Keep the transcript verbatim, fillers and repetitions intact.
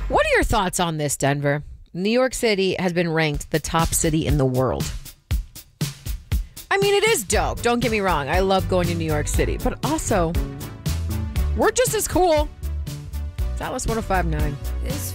What are your thoughts on this, Denver? New York City has been ranked the top city in the world. I mean, it is dope. Don't get me wrong. I love going to New York City. But also, we're just as cool. Dallas one oh five point nine.